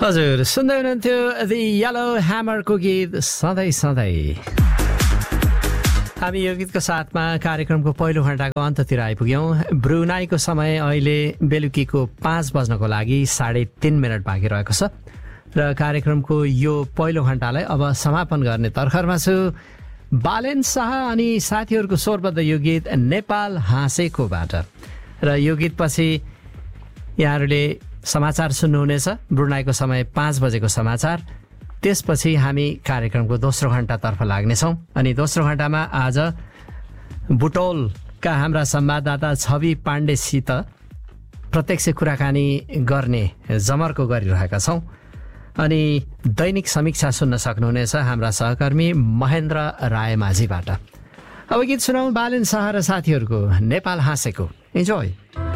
हजुर सुन्दै हुनुहुन्थ्यो दि येलो ह्यामरको गीत सधैँ सधैँ। हामी यो गीतको साथमा कार्यक्रमको पहिलो घण्टाको अन्ततिर आइपुग्यौँ। ब्रुनाईको समय अहिले बेलुकीको 5 बज्नको लागि 3.5 बाँकी रहेको छ र कार्यक्रमको यो पहिलो घण्टालाई अब समापन गर्ने तर्खरमा छु। बालेन शाह अनि साथीहरूको स्वरबद्ध यो गीत नेपाल हाँसेकोबाट र यो गीतपछि यहाँहरूले समाचार सुन्नुहुनेछ। ब्रुनाईको समय 5 बजेको समाचार। त्यसपछि हामी कार्यक्रमको दोस्रो घण्टातर्फ लाग्नेछौँ अनि दोस्रो घण्टामा आज बुटोलका हाम्रा संवाददाता छवि पाण्डेसित प्रत्यक्ष कुराकानी गर्ने जमर्को गरिरहेका छौँ अनि दैनिक समीक्षा सुन्न सक्नुहुनेछ हाम्रा सहकर्मी महेन्द्र रायमाझीबाट। अब गीत सुनाउँ बालेन शाह र साथीहरूको नेपाल हाँसेको। इन्जोय।